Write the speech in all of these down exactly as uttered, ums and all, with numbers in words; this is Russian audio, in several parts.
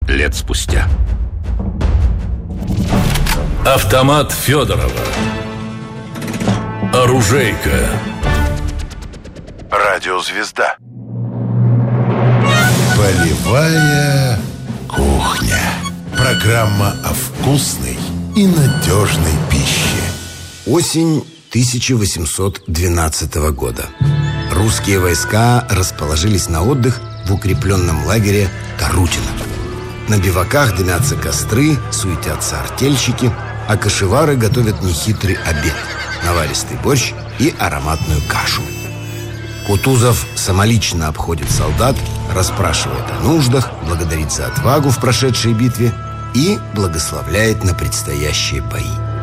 лет спустя. Автомат Федорова. Оружейка. Радиозвезда. Полевая кухня. Программа о вкусной и надежной пище. Осень тысяча восемьсот двенадцатого года. Русские войска расположились на отдых в укрепленном лагере Тарутино. На биваках дымятся костры, суетятся артельщики, а кошевары готовят нехитрый обед – наваристый борщ и ароматную кашу. Кутузов самолично обходит солдат, расспрашивает о нуждах, благодарит за отвагу в прошедшей битве и благословляет на предстоящие бои.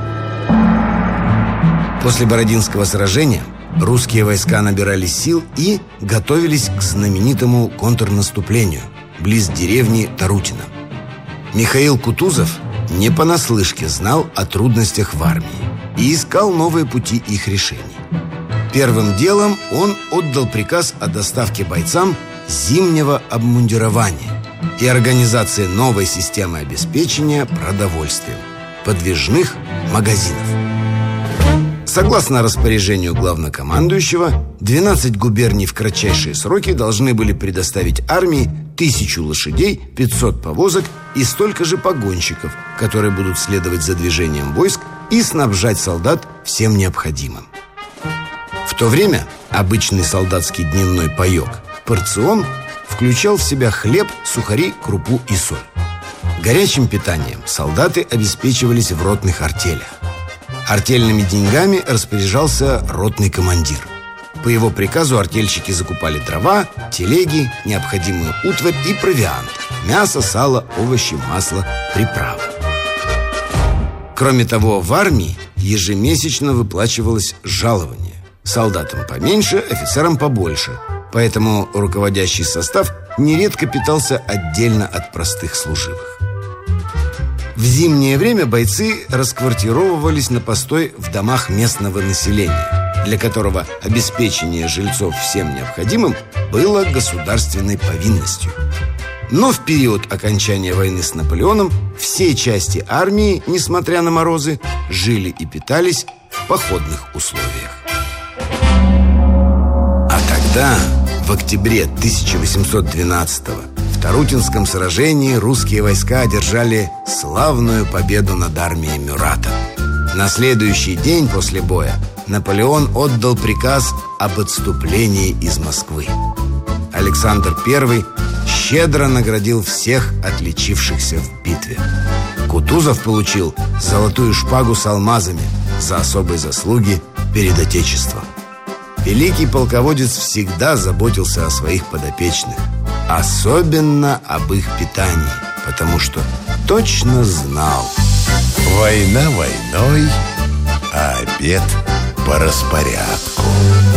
После Бородинского сражения русские войска набирали сил и готовились к знаменитому контрнаступлению близ деревни Тарутино. Михаил Кутузов не понаслышке знал о трудностях в армии и искал новые пути их решений. Первым делом он отдал приказ о доставке бойцам зимнего обмундирования и организации новой системы обеспечения продовольствием – подвижных магазинов. Согласно распоряжению главнокомандующего, двенадцать губерний в кратчайшие сроки должны были предоставить армии тысячу лошадей, пятьсот повозок и столько же погонщиков, которые будут следовать за движением войск и снабжать солдат всем необходимым. В то время обычный солдатский дневной паёк, порцион, включал в себя хлеб, сухари, крупу и соль. Горячим питанием солдаты обеспечивались в ротных артелях. Артельными деньгами распоряжался ротный командир. По его приказу артельщики закупали дрова, телеги, необходимую утварь и провиант – мясо, сало, овощи, масло, приправы. Кроме того, в армии ежемесячно выплачивалось жалование. Солдатам поменьше, офицерам побольше. Поэтому руководящий состав нередко питался отдельно от простых служивых. В зимнее время бойцы расквартировывались на постой в домах местного населения, для которого обеспечение жильцов всем необходимым было государственной повинностью. Но в период окончания войны с Наполеоном все части армии, несмотря на морозы, жили и питались в походных условиях. А тогда, в октябре тысяча восемьсот двенадцатого, в Тарутинском сражении русские войска одержали славную победу над армией Мюрата. На следующий день после боя Наполеон отдал приказ об отступлении из Москвы. Александр Первый щедро наградил всех отличившихся в битве. Кутузов получил золотую шпагу с алмазами за особые заслуги перед Отечеством. Великий полководец всегда заботился о своих подопечных, особенно об их питании, потому что точно знал: война войной, а обед по распорядку.